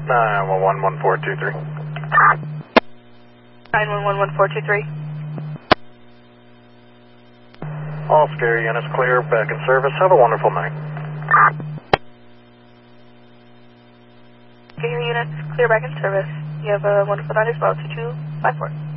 911-1423. 911-1423. All scary units clear, back in service. Have a wonderful night. Okay, your units clear back in service. You have a wonderful night as well. 2254.